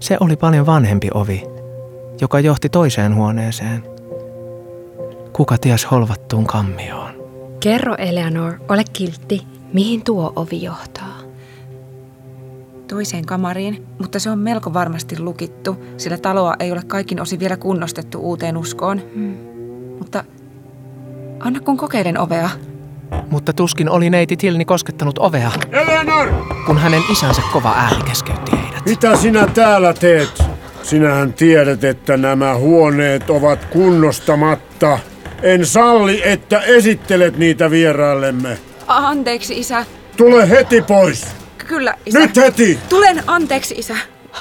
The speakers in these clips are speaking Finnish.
Se oli paljon vanhempi ovi, joka johti toiseen huoneeseen. Kuka ties holvattuun kammioon? Kerro, Eleanor, ole kiltti, mihin tuo ovi johtaa? Toiseen kamariin, mutta se on melko varmasti lukittu, sillä taloa ei ole kaikin osin vielä kunnostettu uuteen uskoon. Mutta anna kun kokeilen ovea. Mutta tuskin oli neiti Tilni koskettanut ovea, Eleanor! kun hänen isänsä kova ääni keskeytti heidät. Mitä sinä täällä teet? Sinähän tiedät, että nämä huoneet ovat kunnostamatta. En salli, että esittelet niitä vieraillemme. Anteeksi, isä. Tule heti pois! Kyllä, isä. Nyt heti! Tulen, anteeksi, isä.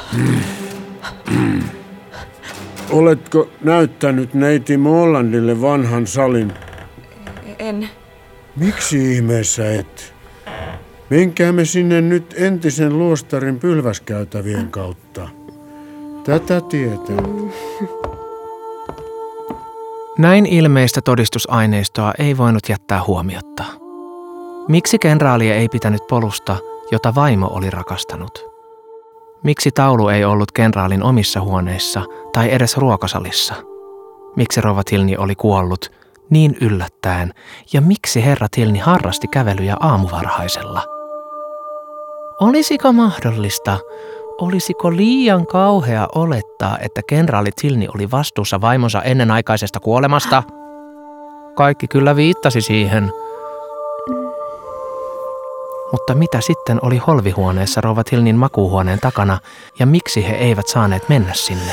Oletko näyttänyt neiti Mollandille vanhan salin? En. Miksi ihmeessä et? Menkäämme sinne nyt entisen luostarin pylväskäytävien kautta. Tätä tietä. Näin ilmeistä todistusaineistoa ei voinut jättää huomiotta. Miksi kenraalia ei pitänyt polusta, jota vaimo oli rakastanut? Miksi taulu ei ollut kenraalin omissa huoneissa tai edes ruokasalissa? Miksi rouva Tilni oli kuollut niin yllättäen ja miksi herra Tilni harrasti kävelyjä aamuvarhaisella? Olisiko mahdollista, olisiko liian kauhea olettaa, että kenraali Tilni oli vastuussa vaimonsa ennenaikaisesta kuolemasta? Kaikki kyllä viittasi siihen. Mutta mitä sitten oli holvihuoneessa rouva Tilnin makuuhuoneen takana ja miksi he eivät saaneet mennä sinne?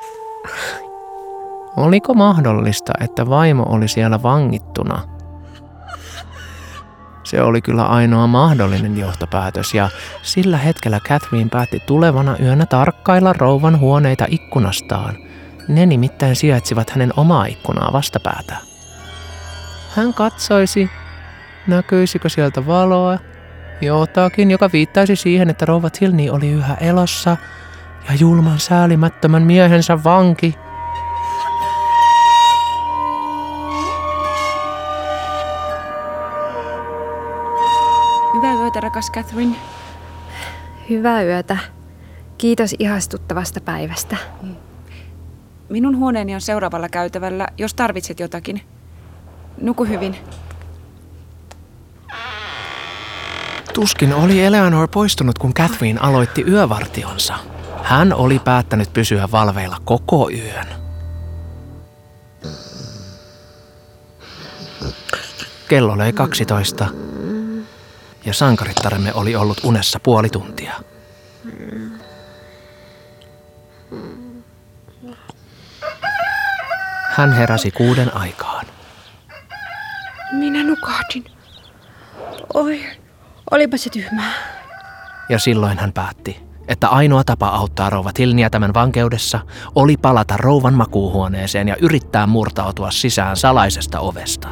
Oliko mahdollista, että vaimo oli siellä vangittuna? Se oli kyllä ainoa mahdollinen johtopäätös ja sillä hetkellä Catherine päätti tulevana yönä tarkkailla rouvan huoneita ikkunastaan. Ne nimittäin sijaitsivat hänen omaa ikkunaa vastapäätä. Hän katsoisi, näkyisikö sieltä valoa, jotakin, joka viittaisi siihen, että rouva Tilni oli yhä elossa ja julman säälimättömän miehensä vanki. Hyvää yötä, rakas Catherine. Hyvää yötä. Kiitos ihastuttavasta päivästä. Minun huoneeni on seuraavalla käytävällä, jos tarvitset jotakin. Nuku hyvin. Tuskin oli Eleanor poistunut, kun Catherine aloitti yövartionsa. Hän oli päättänyt pysyä valveilla koko yön. Kello löi 12 ja sankarittaremme oli ollut unessa puoli tuntia. Hän heräsi 6 aikaan. Minä nukahdin. Oi, olipa se tyhmää. Ja silloin hän päätti, että ainoa tapa auttaa rouva Tilniä tämän vankeudessa oli palata rouvan makuuhuoneeseen ja yrittää murtautua sisään salaisesta ovesta.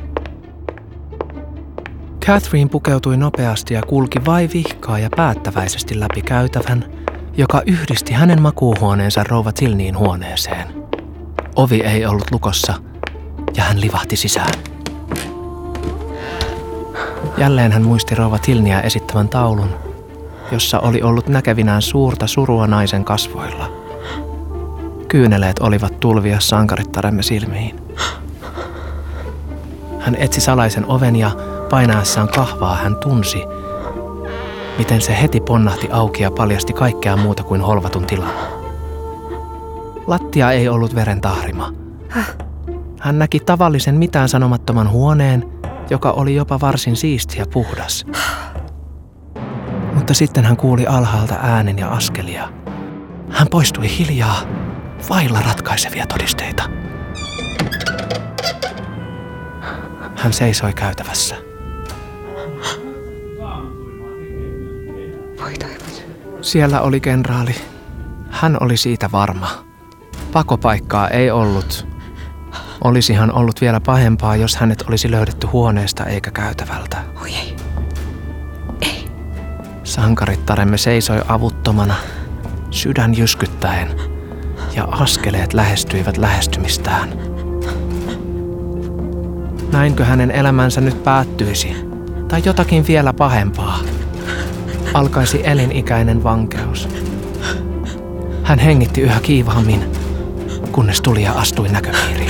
Catherine pukeutui nopeasti ja kulki vaivihkaa ja päättäväisesti läpi käytävän, joka yhdisti hänen makuuhuoneensa rouva Tilniin huoneeseen. Ovi ei ollut lukossa ja hän livahti sisään. Jälleen hän muisti rouva Tilniä esittävän taulun, jossa oli ollut näkevinään suurta surua naisen kasvoilla. Kyyneleet olivat tulvia sankarittaremme silmiin. Hän etsi salaisen oven ja painaessaan kahvaa hän tunsi, miten se heti ponnahti auki ja paljasti kaikkea muuta kuin holvatun tilan. Lattia ei ollut veren tahrima. Hän näki tavallisen mitään sanomattoman huoneen, joka oli jopa varsin siisti ja puhdas. Mutta sitten hän kuuli alhaalta äänen ja askelia. Hän poistui hiljaa, vailla ratkaisevia todisteita. Hän seisoi käytävässä. Siellä oli kenraali. Hän oli siitä varma. Pakopaikkaa ei ollut. Olisihan ollut vielä pahempaa, jos hänet olisi löydetty huoneesta eikä käytävältä. Oi ei. Ei. Sankarittaremme seisoi avuttomana, sydän jyskyttäen, ja askeleet lähestyivät lähestymistään. Näinkö hänen elämänsä nyt päättyisi, tai jotakin vielä pahempaa? Alkaisi elinikäinen vankeus. Hän hengitti yhä kiivaammin, kunnes tulija astui näköpiiriin.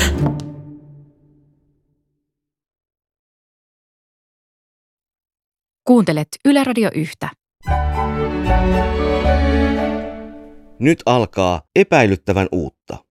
Kuuntelet Yle Radio 1. Nyt alkaa epäilyttävän uutta.